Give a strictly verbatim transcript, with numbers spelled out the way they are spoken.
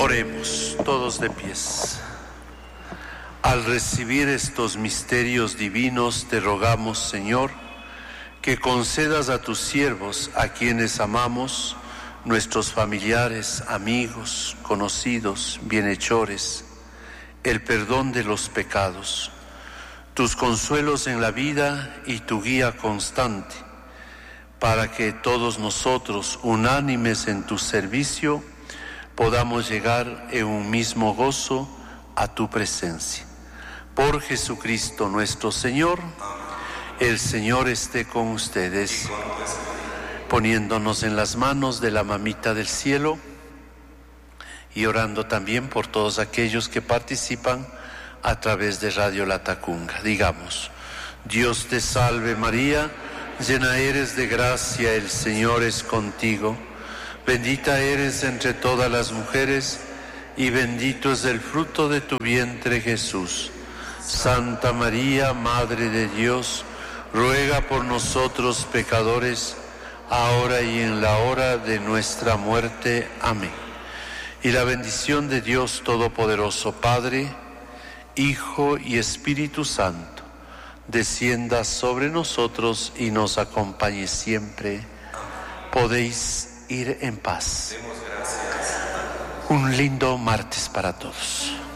Oremos, todos de pies. Al recibir estos misterios divinos, te rogamos, Señor, que concedas a tus siervos, a quienes amamos, nuestros familiares, amigos, conocidos, bienhechores, el perdón de los pecados, tus consuelos en la vida y tu guía constante, para que todos nosotros, unánimes en tu servicio, podamos llegar en un mismo gozo a tu presencia. Por Jesucristo nuestro Señor. El Señor esté con ustedes, poniéndonos en las manos de la Mamita del Cielo y orando también por todos aquellos que participan a través de Radio Latacunga. Digamos: Dios te salve María, llena eres de gracia, el Señor es contigo. Bendita eres entre todas las mujeres y bendito es el fruto de tu vientre, Jesús. Santa María, Madre de Dios, ruega por nosotros pecadores, ahora y en la hora de nuestra muerte. Amén. Y la bendición de Dios Todopoderoso, Padre, Hijo y Espíritu Santo, descienda sobre nosotros y nos acompañe siempre. Podéis ir en paz. Un lindo martes para todos.